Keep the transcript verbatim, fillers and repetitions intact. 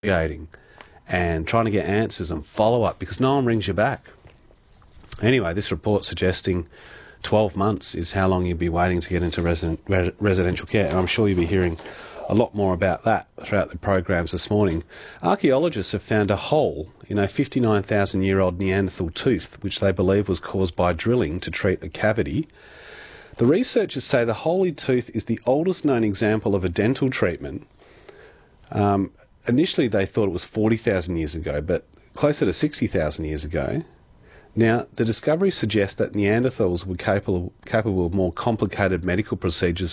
investigating and trying to get answers and follow up because no one rings you back. Anyway, this report suggesting twelve months is how long you'd be waiting to get into resident, res, residential care, and I'm sure you'll be hearing a lot more about that throughout the programs this morning. Archaeologists have found a hole in a fifty-nine thousand year old Neanderthal tooth, which they believe was caused by drilling to treat a cavity. The researchers say the holy tooth is the oldest known example of a dental treatment. Um, initially, they thought it was forty thousand years ago, but closer to sixty thousand years ago. Now, the discovery suggests that Neanderthals were capable, capable of more complicated medical procedures